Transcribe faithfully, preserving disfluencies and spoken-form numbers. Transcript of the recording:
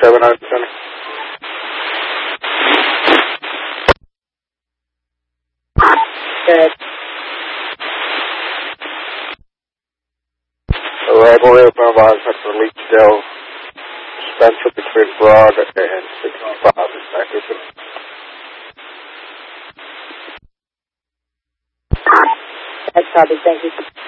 seven nine center. Good. Rivalry of Bombard for Leachdale, Spencer between Broad and sixty-five is back open. That's copy, thank you.